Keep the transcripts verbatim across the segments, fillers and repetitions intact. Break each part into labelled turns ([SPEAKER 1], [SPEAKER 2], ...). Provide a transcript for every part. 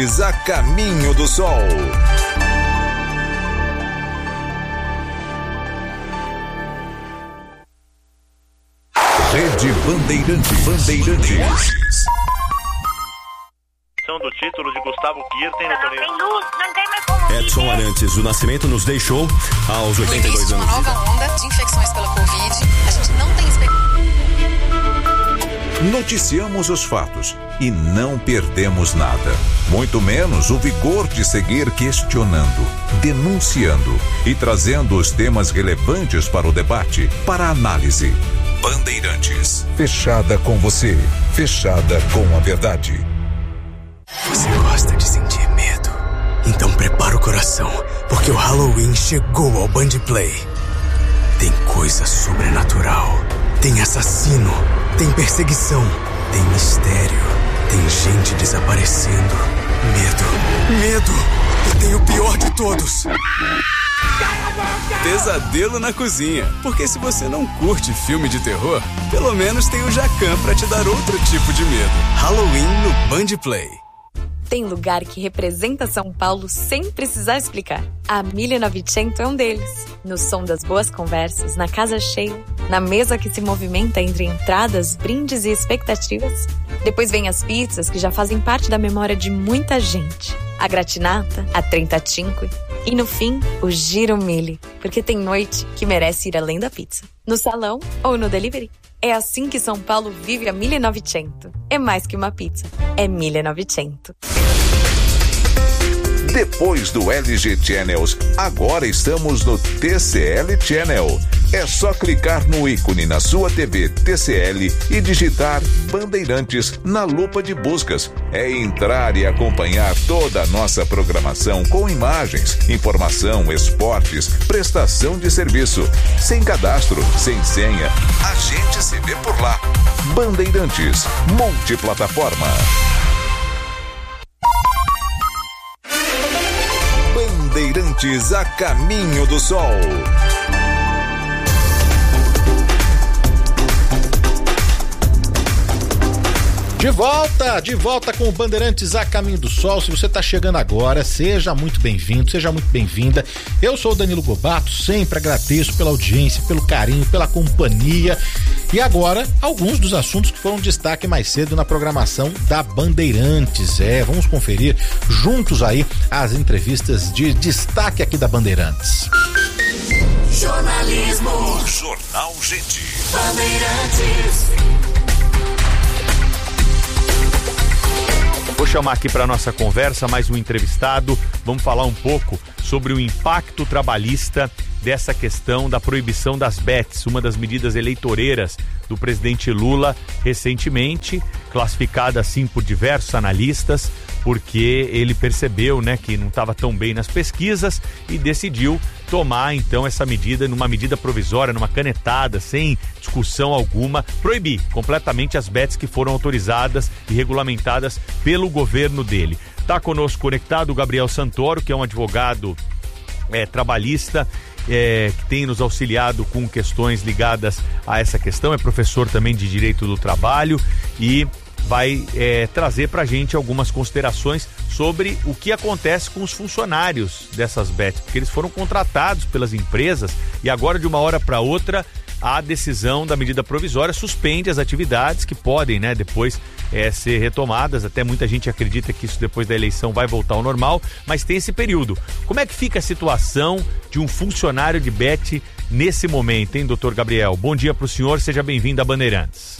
[SPEAKER 1] A caminho do sol. Rede Bandeirantes. Bandeirantes.
[SPEAKER 2] Do título de Gustavo Kirten no torneio.
[SPEAKER 3] Tem luz, não tem mais como
[SPEAKER 4] Edson Arantes do Nascimento nos deixou aos oitenta e dois anos.
[SPEAKER 5] Uma nova onda de infecções pela Covid. A gente não tem expectativa.
[SPEAKER 1] Noticiamos os fatos e não perdemos nada. Muito menos o vigor de seguir questionando, denunciando e trazendo os temas relevantes para o debate, para a análise. Bandeirantes. Fechada com você. Fechada com a verdade.
[SPEAKER 6] Você gosta de sentir medo? Então prepara o coração, porque o Halloween chegou ao Band Play. Tem coisa sobrenatural, tem assassino, tem perseguição, tem mistério, tem gente desaparecendo. Medo, medo, e tem o pior de todos.
[SPEAKER 7] Pesadelo na cozinha, porque se você não curte filme de terror, pelo menos tem o Jacan pra te dar outro tipo de medo. Halloween no Band Play.
[SPEAKER 8] Tem lugar que representa São Paulo sem precisar explicar. A mille e novecento é um deles. No som das boas conversas, na casa cheia, na mesa que se movimenta entre entradas, brindes e expectativas. Depois vem as pizzas que já fazem parte da memória de muita gente. A gratinata, a trentacinque e, no fim, o giro mille. Porque tem noite que merece ir além da pizza. No salão ou no delivery. É assim que São Paulo vive a mille e novecento. É mais que uma pizza, é mille e novecento.
[SPEAKER 1] Depois do L G Channels, agora estamos no T C L Channel. É só clicar no ícone na sua T V T C L e digitar Bandeirantes na lupa de buscas. É entrar e acompanhar toda a nossa programação com imagens, informação, esportes, prestação de serviço. Sem cadastro, sem senha. A gente se vê por lá. Bandeirantes, multiplataforma. Bandeirantes a caminho do sol.
[SPEAKER 9] De volta, de volta com o Bandeirantes a Caminho do Sol. Se você está chegando agora, seja muito bem-vindo, seja muito bem-vinda. Eu sou o Danilo Gobato, sempre agradeço pela audiência, pelo carinho, pela companhia. E agora, alguns dos assuntos que foram destaque mais cedo na programação da Bandeirantes. É, vamos conferir juntos aí as entrevistas de destaque aqui da Bandeirantes.
[SPEAKER 1] Jornalismo. Jornal Gente.
[SPEAKER 9] Bandeirantes.
[SPEAKER 10] Vou chamar aqui para nossa conversa mais um entrevistado. Vamos falar um pouco sobre o impacto trabalhista dessa questão da proibição das bets, uma das medidas eleitoreiras do presidente Lula recentemente, classificada assim por diversos analistas, porque ele percebeu, né, que não estava tão bem nas pesquisas e decidiu tomar então essa medida numa medida provisória, numa canetada, sem discussão alguma, proibir completamente as bets que foram autorizadas e regulamentadas pelo governo dele. Está conosco conectado o Gabriel Santoro, que é um advogado é, trabalhista, É, que tem nos auxiliado com questões ligadas a essa questão, é professor também de Direito do Trabalho e vai é, trazer pra gente algumas considerações sobre o que acontece com os funcionários dessas bets, porque eles foram contratados pelas empresas e agora de uma hora para outra a decisão da medida provisória suspende as atividades que podem, né, depois é, ser retomadas. Até muita gente acredita que isso depois da eleição vai voltar ao normal, mas tem esse período. Como é que fica a situação de um funcionário de bet nesse momento, hein, doutor Gabriel? Bom dia para o senhor, seja bem-vindo a Bandeirantes.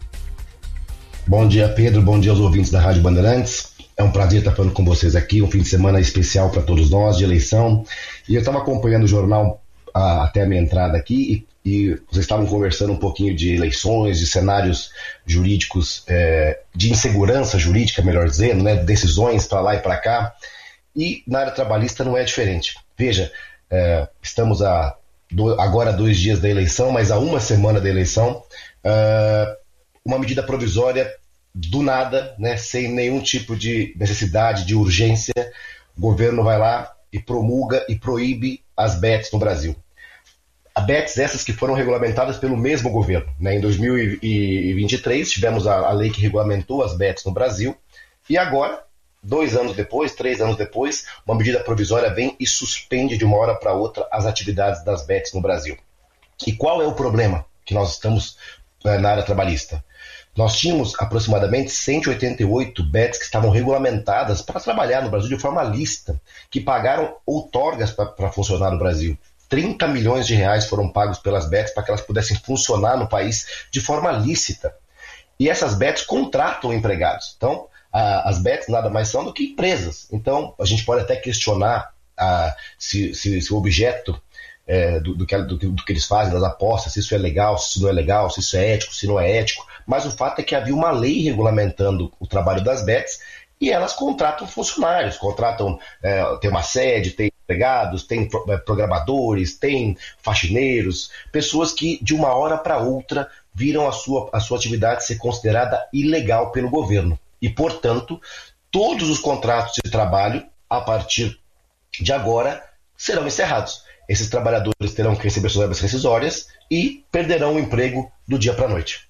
[SPEAKER 11] Bom dia, Pedro, bom dia aos ouvintes da Rádio Bandeirantes. É um prazer estar falando com vocês aqui, um fim de semana especial para todos nós, de eleição. E eu estava acompanhando o jornal a, até a minha entrada aqui e, e vocês estavam conversando um pouquinho de eleições, de cenários jurídicos, é, de insegurança jurídica, melhor dizendo, né, decisões para lá e para cá. E na área trabalhista não é diferente. Veja, é, estamos a do, agora a dois dias da eleição, mas a uma semana da eleição, é, uma medida provisória do nada, né, sem nenhum tipo de necessidade, de urgência, o governo vai lá e promulga e proíbe as bets no Brasil. As bets essas que foram regulamentadas pelo mesmo governo, né? Em dois mil e vinte e três tivemos a, a lei que regulamentou as bets no Brasil e agora dois anos depois, três anos depois, uma medida provisória vem e suspende de uma hora para outra as atividades das bets no Brasil. E qual é o problema que nós estamos é, na área trabalhista? Nós tínhamos aproximadamente cento e oitenta e oito bets que estavam regulamentadas para trabalhar no Brasil de forma lícita, que pagaram outorgas para funcionar no Brasil. trinta milhões de reais foram pagos pelas bets para que elas pudessem funcionar no país de forma lícita. E essas bets contratam empregados. Então, a, as bets nada mais são do que empresas. Então, a gente pode até questionar a, se, se, se o objeto é, do, do, que, do, do que eles fazem, das apostas, se isso é legal, se isso não é legal, se isso é ético, se não é ético. Mas o fato é que havia uma lei regulamentando o trabalho das bets e elas contratam funcionários, contratam, é, tem uma sede, tem empregados, tem programadores, tem faxineiros, pessoas que de uma hora para outra viram a sua, a sua atividade ser considerada ilegal pelo governo. E, portanto, todos os contratos de trabalho, a partir de agora, serão encerrados. Esses trabalhadores terão que receber suas verbas rescisórias e perderão o emprego do dia para a noite.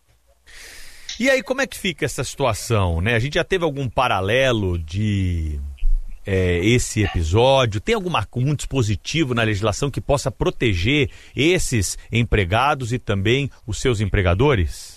[SPEAKER 10] E aí, como é que fica essa situação, né? A gente já teve algum paralelo de é, esse episódio? Tem alguma, algum dispositivo na legislação que possa proteger esses empregados e também os seus empregadores?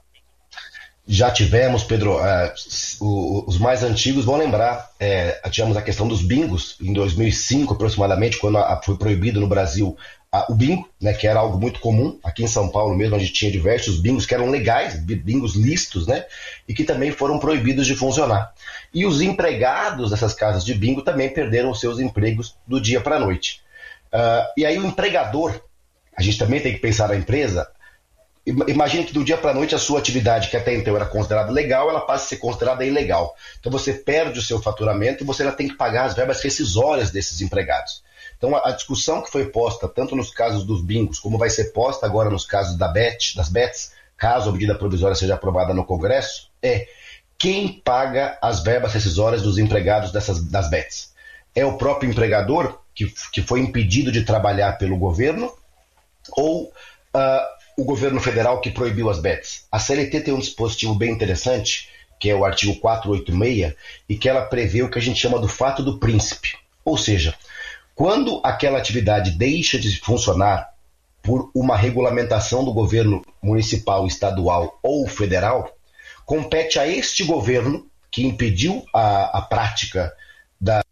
[SPEAKER 11] Já tivemos, Pedro, uh, os mais antigos vão lembrar, é, tivemos a questão dos bingos, em dois mil e cinco aproximadamente, quando a, foi proibido no Brasil a, o bingo, né, que era algo muito comum, aqui em São Paulo mesmo, a gente tinha diversos bingos que eram legais, bingos lícitos, né, e que também foram proibidos de funcionar. E os empregados dessas casas de bingo também perderam os seus empregos do dia para a noite. Uh, e aí o empregador, a gente também tem que pensar na empresa. Imagine que do dia para a noite a sua atividade, que até então era considerada legal, ela passa a ser considerada ilegal. Então você perde o seu faturamento e você já tem que pagar as verbas rescisórias desses empregados. Então a, a discussão que foi posta, tanto nos casos dos bingos, como vai ser posta agora nos casos da bet, das bets, caso a medida provisória seja aprovada no Congresso, é quem paga as verbas rescisórias dos empregados dessas, das bets. É o próprio empregador que, que foi impedido de trabalhar pelo governo ou Uh, o governo federal que proibiu as bets? A C L T tem um dispositivo bem interessante, que é o artigo quatrocentos e oitenta e seis, e que ela prevê o que a gente chama do fato do príncipe. Ou seja, quando aquela atividade deixa de funcionar por uma regulamentação do governo municipal, estadual ou federal, compete a este governo, que impediu a, a prática das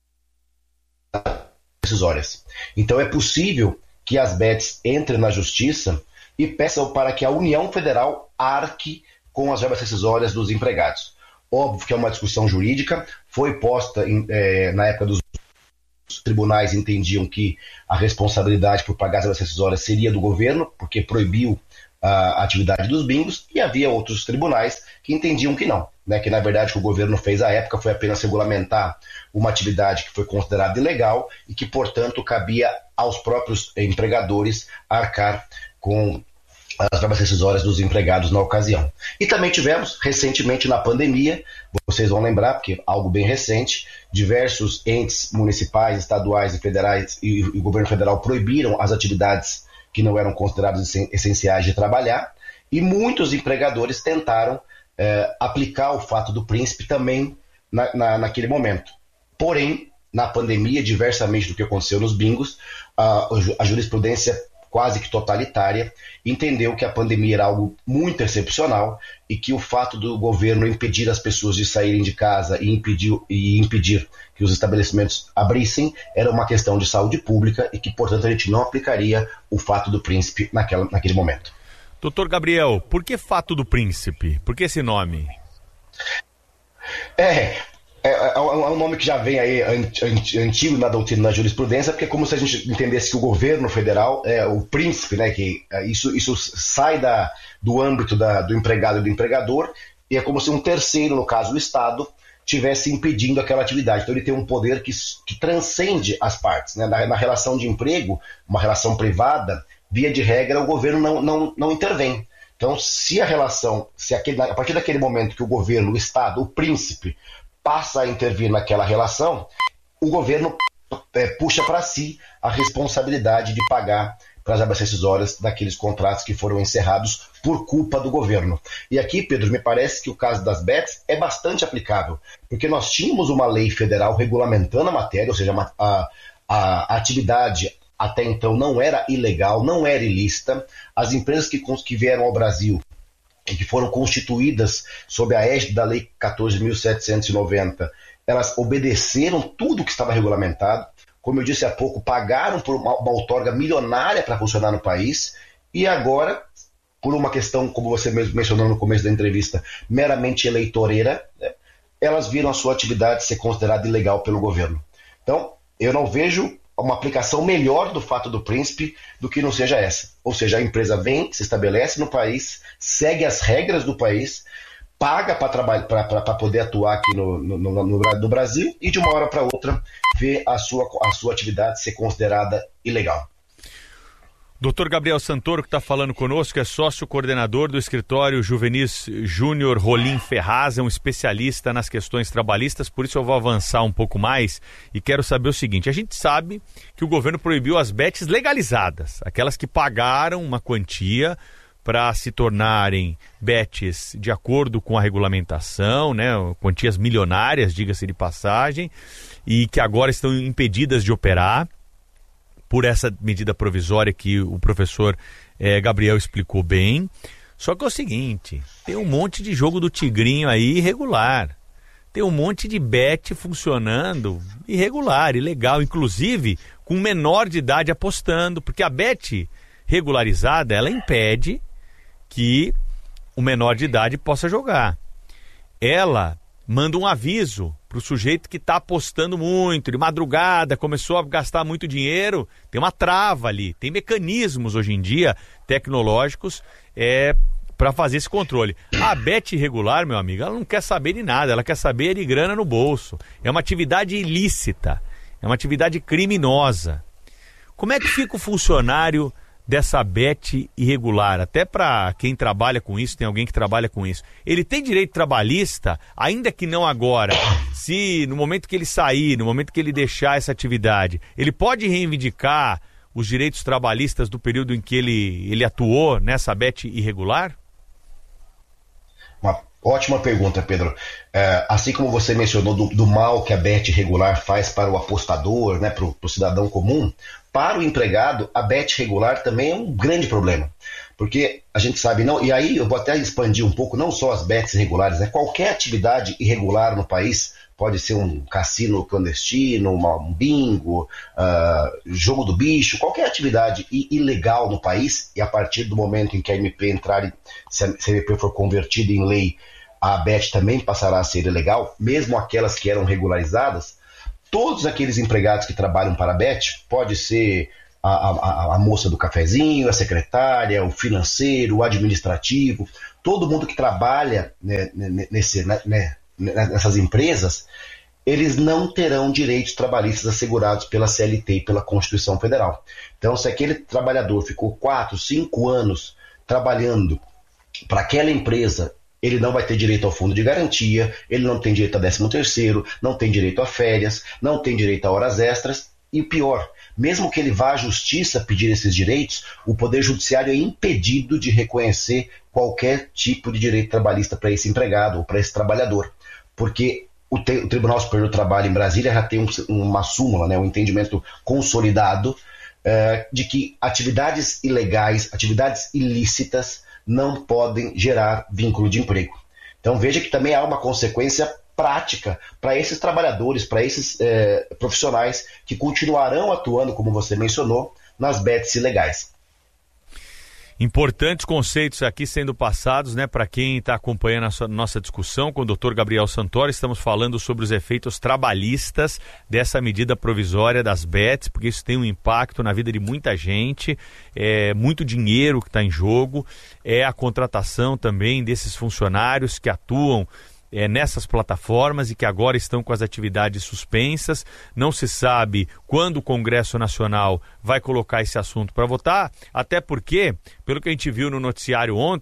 [SPEAKER 11] decisórias. Então é possível que as bets entrem na justiça e peçam para que a União Federal arque com as verbas rescisórias dos empregados. Óbvio que é uma discussão jurídica, foi posta em, é, na época dos tribunais, entendiam que a responsabilidade por pagar as verbas rescisórias seria do governo, porque proibiu a atividade dos bingos, e havia outros tribunais que entendiam que não, né, que na verdade o que o governo fez à época foi apenas regulamentar uma atividade que foi considerada ilegal e que, portanto, cabia aos próprios empregadores arcar com as verbas rescisórias dos empregados na ocasião. E também tivemos, recentemente na pandemia, vocês vão lembrar, porque é algo bem recente, diversos entes municipais, estaduais e federais e, e o governo federal proibiram as atividades que não eram consideradas essenciais de trabalhar, e muitos empregadores tentaram eh, aplicar o fato do príncipe também na, na, naquele momento. Porém, na pandemia, diversamente do que aconteceu nos bingos, a, a jurisprudência quase que totalitária entendeu que a pandemia era algo muito excepcional e que o fato do governo impedir as pessoas de saírem de casa e impedir, e impedir que os estabelecimentos abrissem era uma questão de saúde pública e que, portanto, a gente não aplicaria o fato do príncipe naquela, naquele momento.
[SPEAKER 10] Doutor Gabriel, por que fato do príncipe? Por que esse nome?
[SPEAKER 11] É... É, é um nome que já vem aí antigo na doutrina, na jurisprudência, porque é como se a gente entendesse que o governo federal é o príncipe, né, que isso, isso sai da, do âmbito da, do empregado e do empregador, e é como se um terceiro, no caso o Estado, tivesse impedindo aquela atividade. Então ele tem um poder que, que transcende as partes, né? Na, na relação de emprego, uma relação privada, via de regra, o governo não, não, não intervém. Então, se a relação, se aquele, a partir daquele momento que o governo, o Estado, o príncipe, passa a intervir naquela relação, o governo é, puxa para si a responsabilidade de pagar para as verbas rescisórias daqueles contratos que foram encerrados por culpa do governo. E aqui, Pedro, me parece que o caso das bets é bastante aplicável, porque nós tínhamos uma lei federal regulamentando a matéria, ou seja, a, a, a atividade até então não era ilegal, não era ilícita. As empresas que, que vieram ao Brasil e que foram constituídas sob a égide da Lei quatorze mil setecentos e noventa, elas obedeceram tudo que estava regulamentado. Como eu disse há pouco, pagaram por uma, uma outorga milionária para funcionar no país, e agora, por uma questão, como você mesmo mencionou no começo da entrevista, meramente eleitoreira, né, elas viram a sua atividade ser considerada ilegal pelo governo. Então, eu não vejo uma aplicação melhor do fato do príncipe do que não seja essa. Ou seja, a empresa vem, se estabelece no país, segue as regras do país, paga para poder atuar aqui no, no, no, no Brasil, e de uma hora para outra vê a sua, a sua atividade ser considerada ilegal.
[SPEAKER 10] doutor Gabriel Santoro, que está falando conosco, é sócio-coordenador do escritório Juvenis Júnior Rolim Ferraz, é um especialista nas questões trabalhistas, por isso eu vou avançar um pouco mais e quero saber o seguinte: a gente sabe que o governo proibiu as bets legalizadas, aquelas que pagaram uma quantia para se tornarem bets de acordo com a regulamentação, né, quantias milionárias, diga-se de passagem, e que agora estão impedidas de operar por essa medida provisória que o professor eh, Gabriel explicou bem. Só que é o seguinte, tem um monte de jogo do tigrinho aí irregular, tem um monte de bet funcionando irregular, ilegal, inclusive com menor de idade apostando, porque a bet regularizada, ela impede que o menor de idade possa jogar. Ela manda um aviso para o sujeito que está apostando muito, de madrugada, começou a gastar muito dinheiro, tem uma trava ali, tem mecanismos hoje em dia tecnológicos é, para fazer esse controle. A bet irregular, meu amigo, ela não quer saber de nada, ela quer saber de grana no bolso. É uma atividade ilícita, é uma atividade criminosa. Como é que fica o funcionário dessa bet irregular? Até para quem trabalha com isso, tem alguém que trabalha com isso. Ele tem direito trabalhista, ainda que não agora. Se no momento que ele sair, no momento que ele deixar essa atividade, ele pode reivindicar os direitos trabalhistas do período em que ele, ele atuou nessa bet irregular?
[SPEAKER 11] Uma ótima pergunta, Pedro. É, assim como você mencionou do, do mal que a bet irregular faz para o apostador, né, para o cidadão comum, para o empregado, a bet regular também é um grande problema. Porque a gente sabe, não, e aí eu vou até expandir um pouco, não só as bets irregulares, né? Qualquer atividade irregular no país, pode ser um cassino clandestino, uma, um bingo, uh, jogo do bicho, qualquer atividade ilegal no país, e a partir do momento em que a M P entrar, se a M P for convertida em lei, a bet também passará a ser ilegal, mesmo aquelas que eram regularizadas. Todos aqueles empregados que trabalham para a bet, pode ser a, a, a moça do cafezinho, a secretária, o financeiro, o administrativo, todo mundo que trabalha, né, nesse, né, nessas empresas, eles não terão direitos trabalhistas assegurados pela C L T e pela Constituição Federal. Então, se aquele trabalhador ficou quatro, cinco anos trabalhando para aquela empresa, ele não vai ter direito ao fundo de garantia, ele não tem direito a décimo terceiro, não tem direito a férias, não tem direito a horas extras, e pior, mesmo que ele vá à justiça pedir esses direitos, o Poder Judiciário é impedido de reconhecer qualquer tipo de direito trabalhista para esse empregado ou para esse trabalhador, porque o, te, o Tribunal Superior do Trabalho em Brasília já tem um, uma súmula, né, um entendimento consolidado é, de que atividades ilegais, atividades ilícitas, não podem gerar vínculo de emprego. Então veja que também há uma consequência prática para esses trabalhadores, para esses eh, profissionais que continuarão atuando, como você mencionou, nas bets ilegais.
[SPEAKER 10] Importantes conceitos aqui sendo passados, né, para quem está acompanhando a sua, nossa discussão com o doutor Gabriel Santoro. Estamos falando sobre os efeitos trabalhistas dessa medida provisória das bets, porque isso tem um impacto na vida de muita gente, é muito dinheiro que está em jogo, é a contratação também desses funcionários que atuam É, nessas plataformas e que agora estão com as atividades suspensas. Não se sabe quando o Congresso Nacional vai colocar esse assunto para votar, até porque, pelo que a gente viu no noticiário ontem,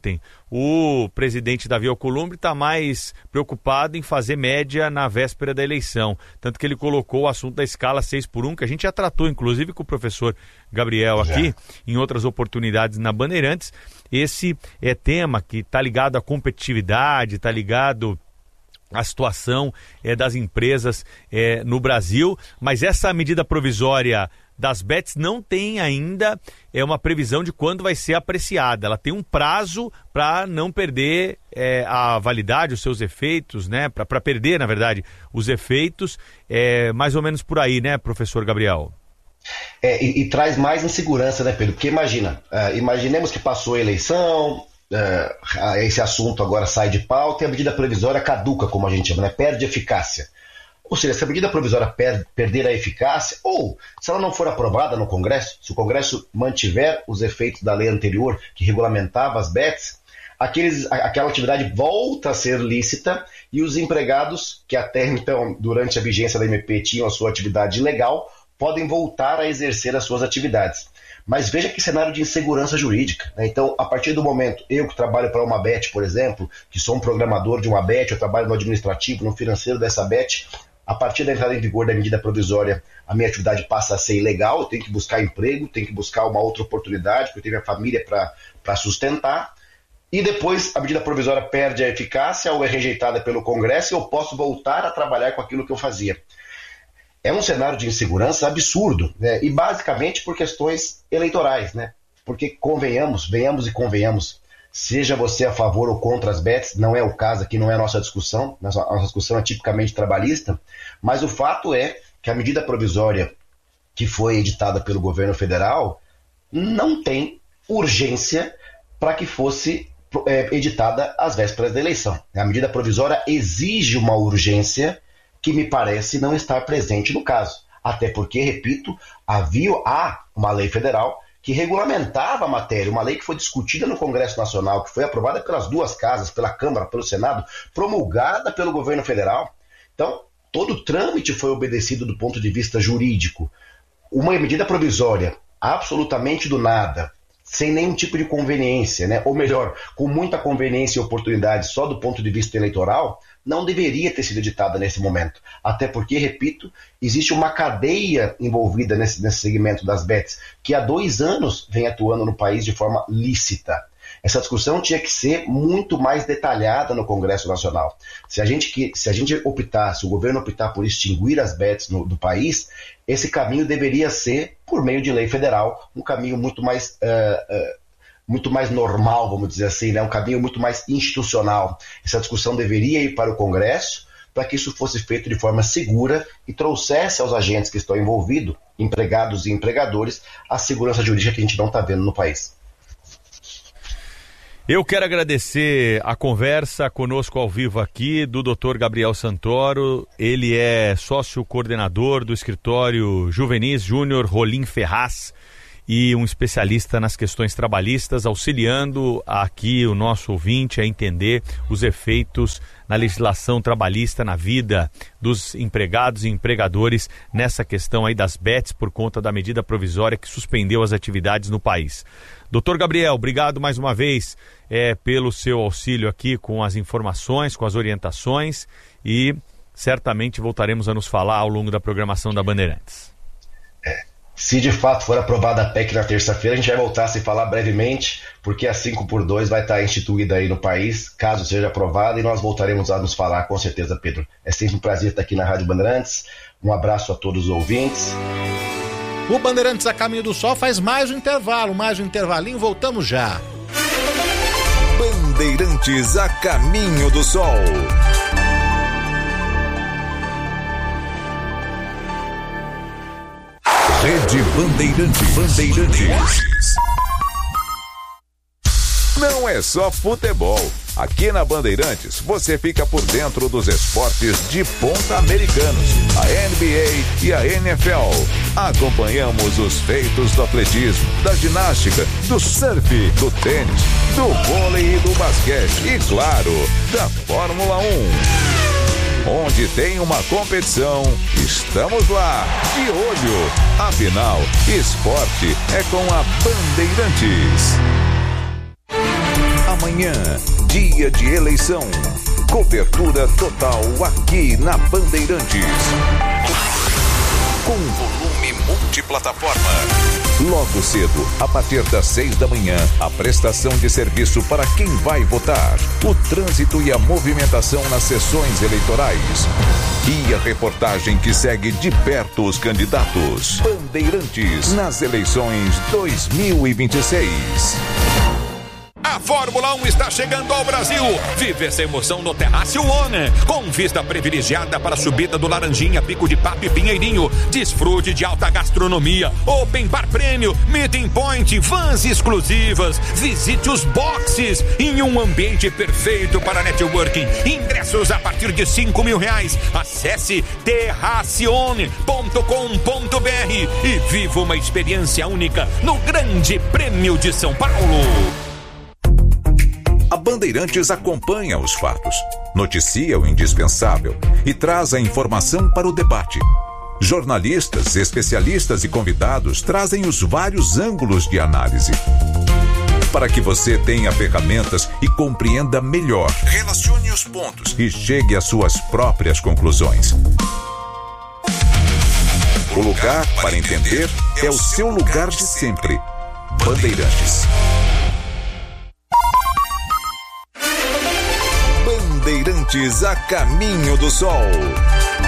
[SPEAKER 10] o presidente Davi Alcolumbre está mais preocupado em fazer média na véspera da eleição. Tanto que ele colocou o assunto da escala seis por um, que a gente já tratou, inclusive, com o professor Gabriel aqui, já. Em outras oportunidades na Bandeirantes. Esse é tema que está ligado à competitividade, está ligado à situação é, das empresas é, no Brasil, mas essa medida provisória das bets não tem ainda é, uma previsão de quando vai ser apreciada. Ela tem um prazo para não perder é, a validade, os seus efeitos, né? Para perder, na verdade, os efeitos, é, mais ou menos por aí, né, professor Gabriel?
[SPEAKER 11] É, e, e traz mais insegurança, né, Pedro? Porque imagina, uh, imaginemos que passou a eleição, uh, esse assunto agora sai de pauta e a medida provisória caduca, como a gente chama, né? Perde eficácia. Ou seja, se a medida provisória per- perder a eficácia, ou se ela não for aprovada no Congresso, se o Congresso mantiver os efeitos da lei anterior que regulamentava as bets, aqueles, aquela atividade volta a ser lícita e os empregados que até então, durante a vigência da M P, tinham a sua atividade ilegal, podem voltar a exercer as suas atividades. Mas veja que cenário de insegurança jurídica, né? Então, a partir do momento, eu que trabalho para uma bet, por exemplo, que sou um programador de uma bet, eu trabalho no administrativo, no financeiro dessa bet, a partir da entrada em vigor da medida provisória, a minha atividade passa a ser ilegal, eu tenho que buscar emprego, tenho que buscar uma outra oportunidade, porque eu tenho a família para sustentar, e depois a medida provisória perde a eficácia ou é rejeitada pelo Congresso e eu posso voltar a trabalhar com aquilo que eu fazia. É um cenário de insegurança absurdo, né? E basicamente por questões eleitorais, né? Porque convenhamos, venhamos e convenhamos, seja você a favor ou contra as bets, não é o caso aqui, não é a nossa discussão, a nossa discussão é tipicamente trabalhista, mas o fato é que a medida provisória que foi editada pelo governo federal não tem urgência para que fosse é, editada às vésperas da eleição. A medida provisória exige uma urgência que me parece não estar presente no caso. Até porque, repito, havia há uma lei federal que regulamentava a matéria, uma lei que foi discutida no Congresso Nacional, que foi aprovada pelas duas casas, pela Câmara, pelo Senado, promulgada pelo governo federal. Então, todo o trâmite foi obedecido do ponto de vista jurídico. Uma medida provisória, absolutamente do nada, sem nenhum tipo de conveniência, né? Ou melhor, com muita conveniência e oportunidade só do ponto de vista eleitoral, não deveria ter sido editada nesse momento. Até porque, repito, existe uma cadeia envolvida nesse, nesse segmento das bets, que há dois anos vem atuando no país de forma lícita. Essa discussão tinha que ser muito mais detalhada no Congresso Nacional. Se a gente, se a gente optar, se o governo optar por extinguir as bets no, do país, esse caminho deveria ser por meio de lei federal, um caminho muito mais... Uh, uh, muito mais normal, vamos dizer assim, né? Um caminho muito mais institucional. Essa discussão deveria ir para o Congresso para que isso fosse feito de forma segura e trouxesse aos agentes que estão envolvidos, empregados e empregadores, a segurança jurídica que a gente não está vendo no país.
[SPEAKER 10] Eu quero agradecer a conversa conosco ao vivo aqui do doutor Gabriel Santoro. Ele é sócio coordenador do escritório Juvenis Júnior Rolim Ferraz e um especialista nas questões trabalhistas, auxiliando aqui o nosso ouvinte a entender os efeitos na legislação trabalhista, na vida dos empregados e empregadores nessa questão aí das bets por conta da medida provisória que suspendeu as atividades no país. doutor Gabriel, obrigado mais uma vez é, pelo seu auxílio aqui com as informações, com as orientações e certamente voltaremos a nos falar ao longo da programação da Bandeirantes.
[SPEAKER 11] Se de fato for aprovada a P E C na terça-feira, a gente vai voltar a se falar brevemente, porque a cinco por dois vai estar instituída aí no país, caso seja aprovada, e nós voltaremos a nos falar com certeza, Pedro. É sempre um prazer estar aqui na Rádio Bandeirantes. Um abraço a todos os ouvintes.
[SPEAKER 9] O Bandeirantes a Caminho do Sol faz mais um intervalo, mais um intervalinho, voltamos já.
[SPEAKER 1] Bandeirantes a Caminho do Sol. Rede Bandeirantes. Bandeirantes. Não é só futebol. Aqui na Bandeirantes você fica por dentro dos esportes de ponta americanos, a N B A e a N F L. Acompanhamos os feitos do atletismo, da ginástica, do surf, do tênis, do vôlei e do basquete e, claro, da Fórmula um. Onde tem uma competição, estamos lá, de olho. Afinal, esporte é com a Bandeirantes. Amanhã, dia de eleição. Cobertura total aqui na Bandeirantes. Com volume multiplataforma. Logo cedo, a partir das seis da manhã, a prestação de serviço para quem vai votar, o trânsito e a movimentação nas sessões eleitorais. E a reportagem que segue de perto os candidatos. Bandeirantes nas eleições dois mil e vinte e seis.
[SPEAKER 3] A Fórmula um está chegando ao Brasil. Vive essa emoção no Terraço One, com vista privilegiada para a subida do Laranjinha, Pico de Papo e Pinheirinho. Desfrute de alta gastronomia, Open Bar Prêmio, Meeting Point, vans exclusivas. Visite os boxes em um ambiente perfeito para networking. Ingressos a partir de cinco mil reais. Acesse terracione ponto com ponto br e viva uma experiência única no Grande Prêmio de São Paulo.
[SPEAKER 1] A Bandeirantes acompanha os fatos, noticia o indispensável e traz a informação para o debate. Jornalistas, especialistas e convidados trazem os vários ângulos de análise, para que você tenha ferramentas e compreenda melhor. Relacione os pontos e chegue às suas próprias conclusões. O lugar para entender é o seu lugar de sempre. Bandeirantes. Bandeirantes a caminho do sol.